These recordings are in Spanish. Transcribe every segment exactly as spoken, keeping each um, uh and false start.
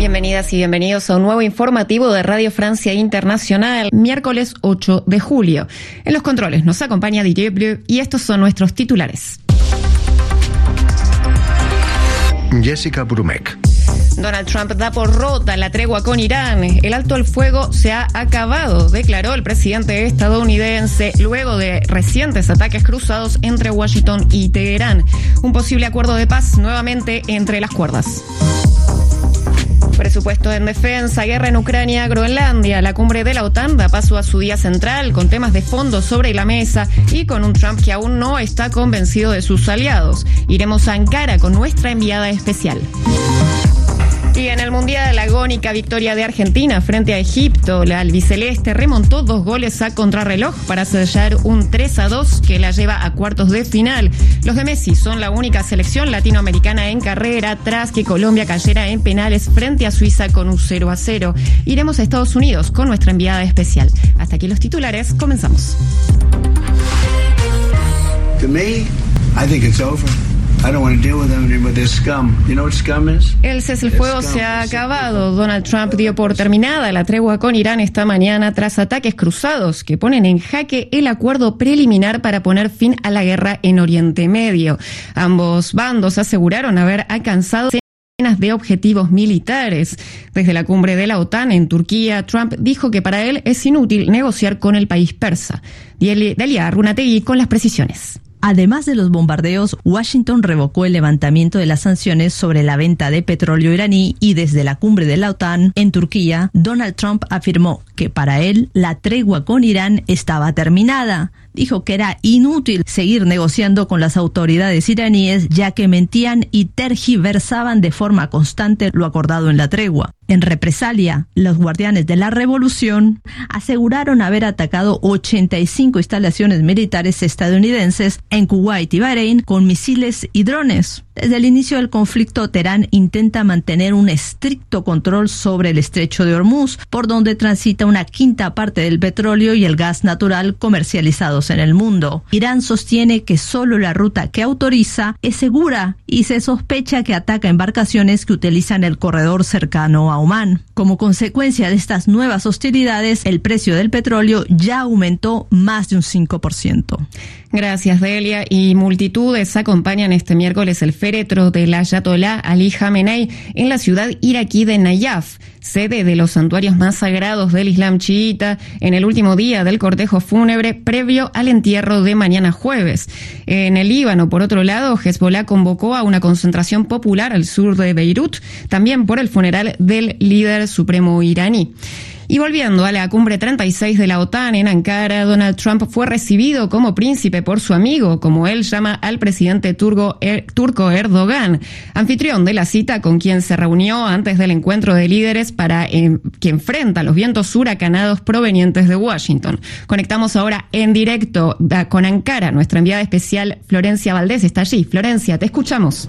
Bienvenidas y bienvenidos a un nuevo informativo de Radio Francia Internacional, miércoles ocho de julio. En los controles nos acompaña Didier Bleu y estos son nuestros titulares. Jessica Brumeck. Donald Trump da por rota la tregua con Irán. El alto al fuego se ha acabado, declaró el presidente estadounidense luego de recientes ataques cruzados entre Washington y Teherán. Un posible acuerdo de paz nuevamente entre las cuerdas. Presupuesto en defensa, guerra en Ucrania, Groenlandia. La cumbre de la OTAN da paso a su día central con temas de fondo sobre la mesa y con un Trump que aún no está convencido de sus aliados. Iremos a Ankara con nuestra enviada especial. Y en el Mundial, la agónica victoria de Argentina frente a Egipto, la albiceleste remontó dos goles a contrarreloj para sellar un tres a dos que la lleva a cuartos de final. Los de Messi son la única selección latinoamericana en carrera tras que Colombia cayera en penales frente a Suiza con un cero a cero. Iremos a Estados Unidos con nuestra enviada especial. Hasta aquí los titulares, comenzamos. To me, I think it's over. I don't want to deal with them with this scum. You know what scum is? El cese el fuego se ha acabado. Donald Trump dio por terminada la tregua con Irán esta mañana tras ataques cruzados que ponen en jaque el acuerdo preliminar para poner fin a la guerra en Oriente Medio. Ambos bandos aseguraron haber alcanzado decenas de objetivos militares. Desde la cumbre de la OTAN en Turquía, Trump dijo que para él es inútil negociar con el país persa. Delia Runategui con las precisiones. Además de los bombardeos, Washington revocó el levantamiento de las sanciones sobre la venta de petróleo iraní y desde la cumbre de la OTAN en Turquía, Donald Trump afirmó que para él la tregua con Irán estaba terminada. Dijo que era inútil seguir negociando con las autoridades iraníes ya que mentían y tergiversaban de forma constante lo acordado en la tregua. En represalia, los guardianes de la revolución aseguraron haber atacado ochenta y cinco instalaciones militares estadounidenses en Kuwait y Bahrein con misiles y drones. Desde el inicio del conflicto, Teherán intenta mantener un estricto control sobre el estrecho de Hormuz, por donde transita una quinta parte del petróleo y el gas natural comercializados en el mundo. Irán sostiene que solo la ruta que autoriza es segura y se sospecha que ataca embarcaciones que utilizan el corredor cercano a Omán. Como consecuencia de estas nuevas hostilidades, el precio del petróleo ya aumentó más de un cinco por ciento. Gracias, Delia. Y multitudes acompañan este miércoles el féretro del Ayatolá Ali Jamenei en la ciudad iraquí de Nayaf, sede de los santuarios más sagrados del Islam chiita, en el último día del cortejo fúnebre previo al entierro de mañana jueves. En el Líbano, por otro lado, Hezbollah convocó a una concentración popular al sur de Beirut, también por el funeral del líder supremo iraní. Y volviendo a la cumbre treinta y seis de la OTAN en Ankara, Donald Trump fue recibido como príncipe por su amigo, como él llama al presidente turco, er, turco Erdogan, anfitrión de la cita con quien se reunió antes del encuentro de líderes para eh, que enfrenta los vientos huracanados provenientes de Washington. Conectamos ahora en directo con Ankara. Nuestra enviada especial Florencia Valdés está allí. Florencia, te escuchamos.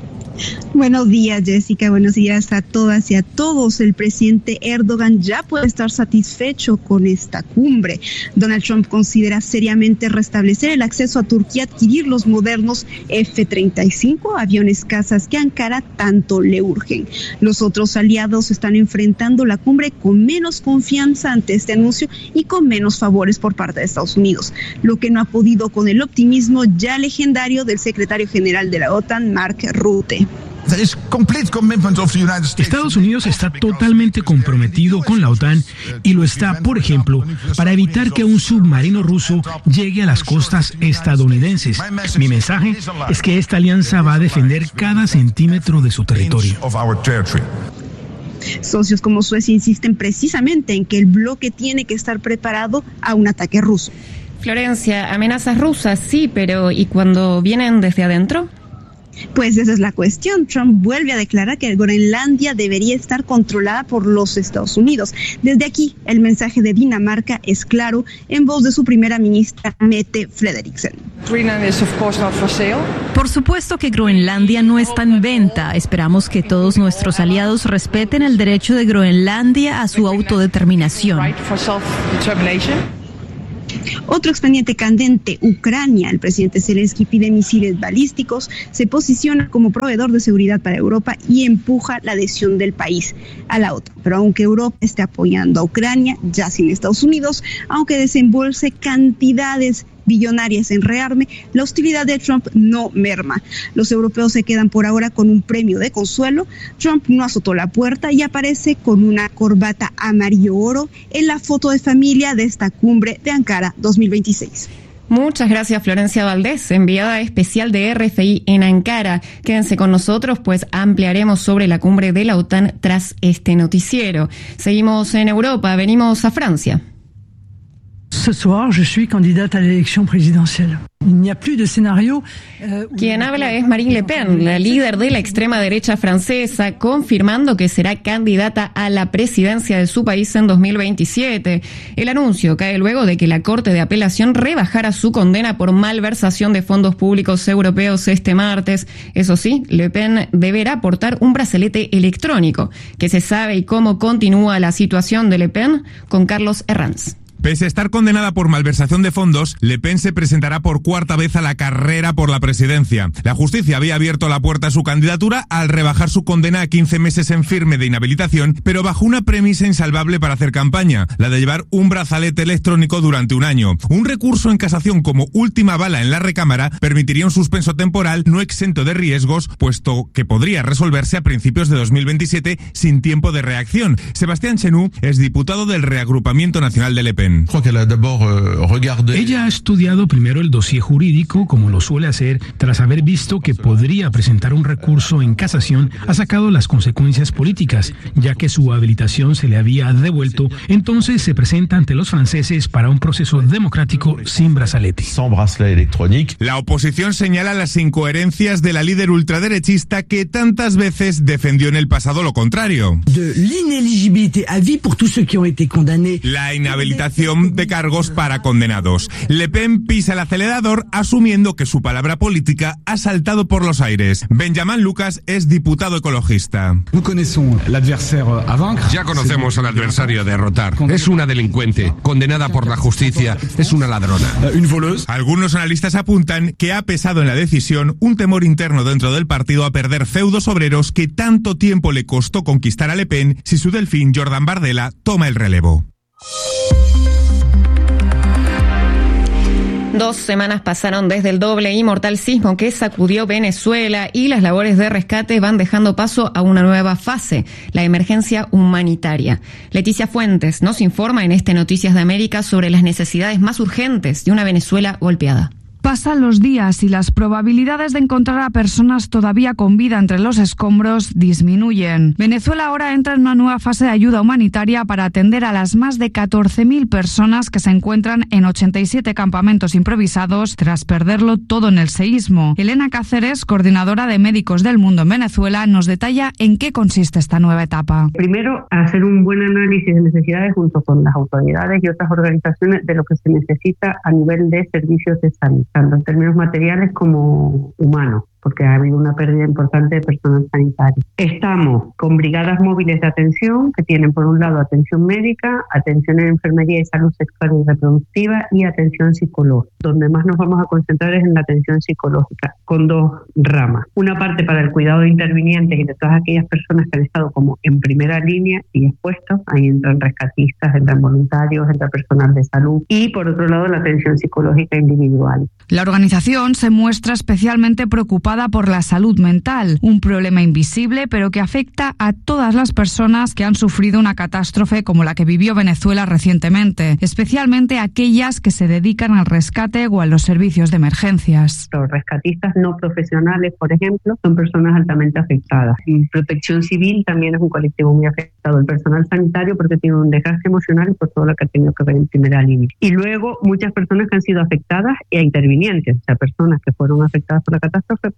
Buenos días, Jessica. Buenos días a todas y a todos. El presidente Erdogan ya puede estar satisfecho con esta cumbre. Donald Trump considera seriamente restablecer el acceso a Turquía a adquirir los modernos F treinta y cinco, aviones cazas que Ankara tanto le urgen. Los otros aliados están enfrentando la cumbre con menos confianza ante este anuncio y con menos favores por parte de Estados Unidos, lo que no ha podido con el optimismo ya legendario del secretario general de la OTAN, Mark Rutte. Estados Unidos está totalmente comprometido con la OTAN y lo está, por ejemplo, para evitar que un submarino ruso llegue a las costas estadounidenses. Mi mensaje es que esta alianza va a defender cada centímetro de su territorio. Socios como Suecia insisten precisamente en que el bloque tiene que estar preparado a un ataque ruso. Florencia, amenazas rusas, sí, pero ¿y cuando vienen desde adentro? Pues esa es la cuestión. Trump vuelve a declarar que Groenlandia debería estar controlada por los Estados Unidos. Desde aquí, el mensaje de Dinamarca es claro en voz de su primera ministra, Mette Frederiksen. Por supuesto que Groenlandia no está en venta. Esperamos que todos nuestros aliados respeten el derecho de Groenlandia a su autodeterminación. Otro expediente candente, Ucrania. El presidente Zelensky pide misiles balísticos, se posiciona como proveedor de seguridad para Europa y empuja la adhesión del país a la OTAN. Pero aunque Europa esté apoyando a Ucrania, ya sin Estados Unidos, aunque desembolse cantidades billonarias en rearme, la hostilidad de Trump no merma. Los europeos se quedan por ahora con un premio de consuelo. Trump no azotó la puerta y aparece con una corbata amarillo oro en la foto de familia de esta cumbre de Ankara dos mil veintiséis. Muchas gracias, Florencia Valdés, enviada especial de R F I en Ankara. Quédense con nosotros, pues ampliaremos sobre la cumbre de la OTAN tras este noticiero. Seguimos en Europa, venimos a Francia. Ce soir, je suis candidate à l'élection présidentielle. Il n'y a plus de escenario. Quien habla es Marine Le Pen, la líder de la extrema derecha francesa, confirmando que será candidata a la presidencia de su país en dos mil veintisiete. El anuncio cae luego de que la Corte de Apelación rebajara su condena por malversación de fondos públicos europeos este martes. Eso sí, Le Pen deberá portar un brazalete electrónico. ¿Qué se sabe y cómo continúa la situación de Le Pen? Con Carlos Herranz. Pese a estar condenada por malversación de fondos, Le Pen se presentará por cuarta vez a la carrera por la presidencia. La justicia había abierto la puerta a su candidatura al rebajar su condena a quince meses en firme de inhabilitación, pero bajo una premisa insalvable para hacer campaña, la de llevar un brazalete electrónico durante un año. Un recurso en casación como última bala en la recámara permitiría un suspenso temporal no exento de riesgos, puesto que podría resolverse a principios de dos mil veintisiete sin tiempo de reacción. Sebastián Chenu es diputado del Reagrupamiento Nacional de Le Pen. Ella ha estudiado primero el dossier jurídico, como lo suele hacer, tras haber visto que podría presentar un recurso en casación, ha sacado las consecuencias políticas, ya que su habilitación se le había devuelto, entonces se presenta ante los franceses para un proceso democrático sin brazalete. La oposición señala las incoherencias de la líder ultraderechista que tantas veces defendió en el pasado lo contrario. La inhabilitación de cargos para condenados. Le Pen pisa el acelerador asumiendo que su palabra política ha saltado por los aires. Benjamin Lucas es diputado ecologista. Ya conocemos al adversario a derrotar. Es una delincuente, condenada por la justicia, es una ladrona. Algunos analistas apuntan que ha pesado en la decisión un temor interno dentro del partido a perder feudos obreros que tanto tiempo le costó conquistar a Le Pen si su delfín Jordan Bardella toma el relevo. Dos semanas pasaron desde el doble y mortal sismo que sacudió Venezuela y las labores de rescate van dejando paso a una nueva fase, la emergencia humanitaria. Leticia Fuentes nos informa en este Noticias de América sobre las necesidades más urgentes de una Venezuela golpeada. Pasan los días y las probabilidades de encontrar a personas todavía con vida entre los escombros disminuyen. Venezuela ahora entra en una nueva fase de ayuda humanitaria para atender a las más de catorce mil personas que se encuentran en ochenta y siete campamentos improvisados tras perderlo todo en el seísmo. Elena Cáceres, coordinadora de Médicos del Mundo en Venezuela, nos detalla en qué consiste esta nueva etapa. Primero, hacer un buen análisis de necesidades junto con las autoridades y otras organizaciones de lo que se necesita a nivel de servicios de salud, tanto en términos materiales como humanos, porque ha habido una pérdida importante de personal sanitario. Estamos con brigadas móviles de atención que tienen, por un lado, atención médica, atención en enfermería y salud sexual y reproductiva y atención psicológica. Donde más nos vamos a concentrar es en la atención psicológica, con dos ramas. Una parte para el cuidado de intervinientes y de todas aquellas personas que han estado como en primera línea y expuestos. Ahí entran rescatistas, entran voluntarios, entra personal de salud. Y, por otro lado, la atención psicológica individual. La organización se muestra especialmente preocupada por la salud mental, un problema invisible pero que afecta a todas las personas que han sufrido una catástrofe como la que vivió Venezuela recientemente, especialmente aquellas que se dedican al rescate o a los servicios de emergencias. Los rescatistas no profesionales, por ejemplo, son personas altamente afectadas. Y Protección Civil también es un colectivo muy afectado. El personal sanitario porque tiene un desgaste emocional y por todo lo que ha tenido que ver en primera línea. Y luego muchas personas que han sido afectadas e intervinientes, o sea, personas que fueron afectadas por la catástrofe pero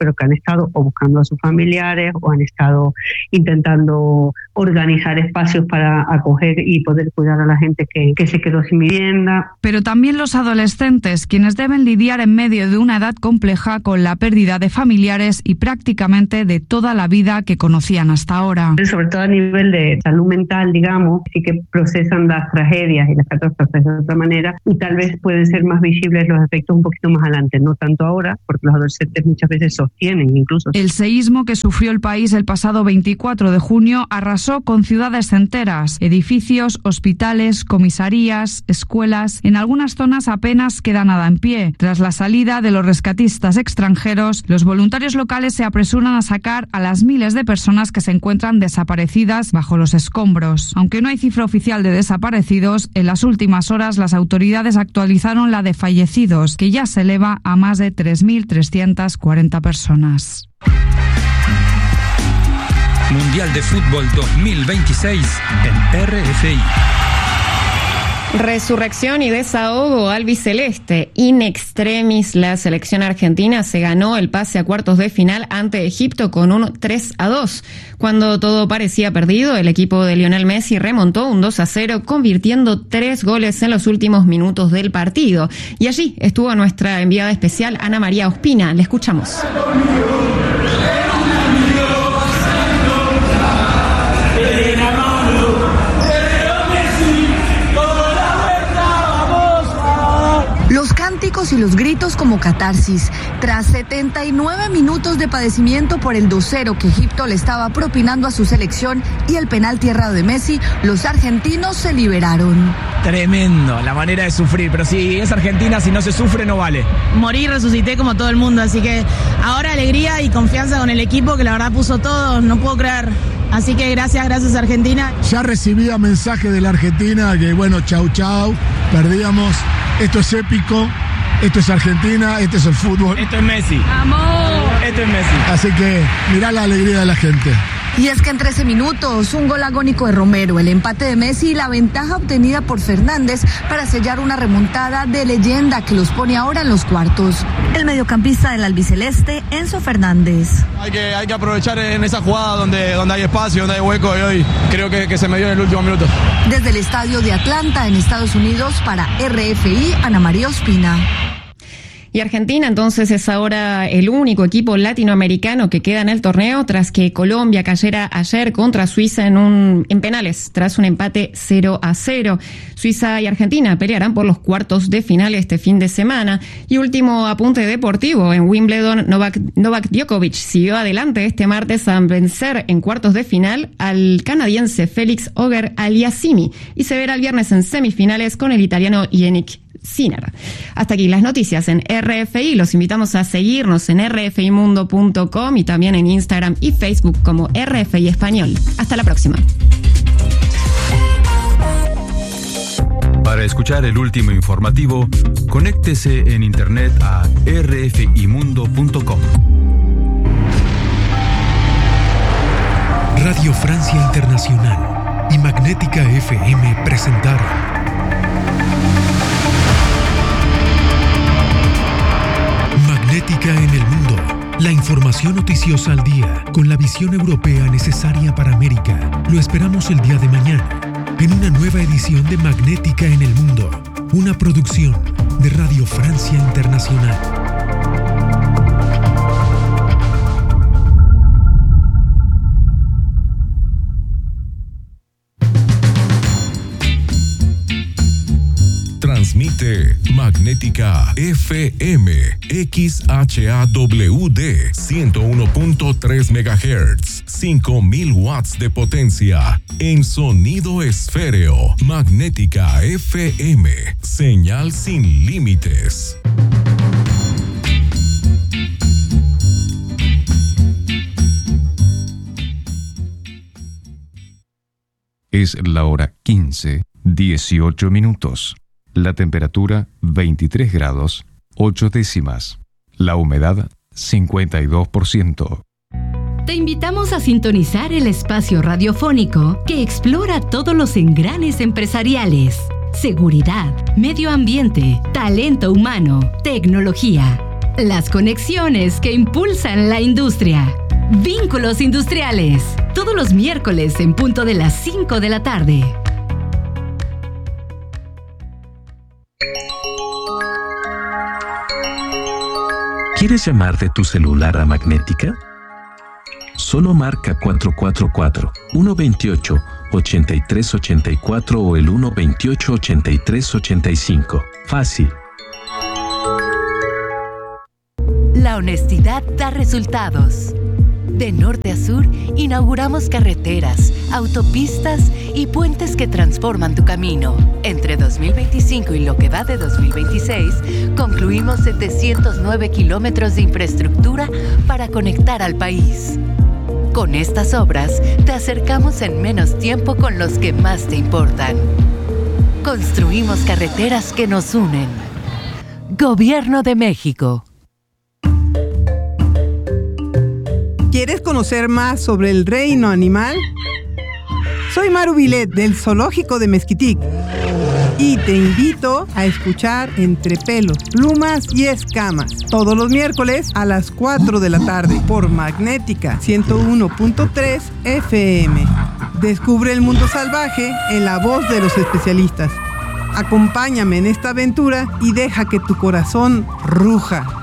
pero que han estado o buscando a sus familiares o han estado intentando organizar espacios para acoger y poder cuidar a la gente que, que se quedó sin vivienda. Pero también los adolescentes, quienes deben lidiar en medio de una edad compleja con la pérdida de familiares y prácticamente de toda la vida que conocían hasta ahora. Sobre todo a nivel de salud mental, digamos, sí que procesan las tragedias y las catástrofes de otra manera y tal vez pueden ser más visibles los efectos un poquito más adelante, no tanto ahora, porque los adolescentes muchas veces sostienen incluso. El seísmo que sufrió el país el pasado veinticuatro de junio arrasó con ciudades enteras, edificios, hospitales, comisarías, escuelas. En algunas zonas apenas queda nada en pie. Tras la salida de los rescatistas extranjeros, los voluntarios locales se apresuran a sacar a las miles de personas que se encuentran desaparecidas bajo los escombros. Aunque no hay cifra oficial de desaparecidos, en las últimas horas las autoridades actualizaron la de fallecidos, que ya se eleva a más de tres mil trescientas cuarenta personas. Mundial de Fútbol dos mil veintiséis en R F I. Resurrección y desahogo albiceleste. In extremis, la selección argentina se ganó el pase a cuartos de final ante Egipto con un tres a dos. Cuando todo parecía perdido, el equipo de Lionel Messi remontó un dos a cero, convirtiendo tres goles en los últimos minutos del partido. Y allí estuvo nuestra enviada especial, Ana María Ospina. Le escuchamos. Los cánticos y los gritos como catarsis. Tras setenta y nueve minutos de padecimiento por el dos cero que Egipto le estaba propinando a su selección y el penalti errado de Messi, los argentinos se liberaron. Tremendo, la manera de sufrir, pero si es Argentina, si no se sufre no vale. Morí, resucité como todo el mundo, así que ahora alegría y confianza con el equipo que la verdad puso todo, no puedo creer. Así que gracias, gracias Argentina. Ya recibía mensaje de la Argentina que bueno, chau chau, perdíamos. Esto es épico, esto es Argentina, esto es el fútbol. Esto es Messi. ¡Vamos! Esto es Messi. Así que mirá la alegría de la gente. Y es que en trece minutos, un gol agónico de Romero, el empate de Messi y la ventaja obtenida por Fernández para sellar una remontada de leyenda que los pone ahora en los cuartos. El mediocampista del albiceleste, Enzo Fernández. Hay que, hay que aprovechar en esa jugada donde, donde hay espacio, donde hay hueco, y hoy creo que, que se me dio en el último minuto. Desde el estadio de Atlanta, en Estados Unidos, para R F I, Ana María Ospina. Y Argentina entonces es ahora el único equipo latinoamericano que queda en el torneo tras que Colombia cayera ayer contra Suiza en un en penales tras un empate cero a cero. Suiza y Argentina pelearán por los cuartos de final este fin de semana. Y último apunte deportivo, en Wimbledon Novak, Novak Djokovic siguió adelante este martes a vencer en cuartos de final al canadiense Félix Auger-Aliassime y se verá el viernes en semifinales con el italiano Yannick Sinner. Hasta aquí las noticias en R F I. Los invitamos a seguirnos en r f i mundo punto com y también en Instagram y Facebook como R F I Español. Hasta la próxima. Para escuchar el último informativo, conéctese en internet a r f i mundo punto com. Radio Francia Internacional y Magnética F M presentaron Magnética en el Mundo, la información noticiosa al día, con la visión europea necesaria para América. Lo esperamos el día de mañana, en una nueva edición de Magnética en el Mundo, una producción de Radio Francia Internacional. Transmite Magnética F M X H A W D ciento uno punto tres megahertz, cinco mil watts de potencia en sonido esféreo. Magnética F M, señal sin límites. Es la hora quince, dieciocho minutos. La temperatura veintitrés grados, ocho décimas. La humedad cincuenta y dos por ciento. Te invitamos a sintonizar el espacio radiofónico que explora todos los engranes empresariales: seguridad, medio ambiente, talento humano, tecnología. Las conexiones que impulsan la industria. Vínculos Industriales. Todos los miércoles en punto de las cinco de la tarde. ¿Quieres llamar de tu celular a Magnética? Solo marca cuatro cuatro cuatro, uno dos ocho, ocho tres ocho cuatro o el uno dos ocho, ocho tres ocho cinco. Fácil. La honestidad da resultados. De norte a sur, inauguramos carreteras, autopistas y puentes que transforman tu camino. Entre dos mil veinticinco y lo que va de dos mil veintiséis, concluimos setecientos nueve kilómetros de infraestructura para conectar al país. Con estas obras, te acercamos en menos tiempo con los que más te importan. Construimos carreteras que nos unen. Gobierno de México. ¿Quieres conocer más sobre el reino animal? Soy Maru Vilet del Zoológico de Mezquitic y te invito a escuchar Entre Pelos, Plumas y Escamas todos los miércoles a las cuatro de la tarde por Magnética ciento uno punto tres F M. Descubre el mundo salvaje en la voz de los especialistas. Acompáñame en esta aventura y deja que tu corazón ruja.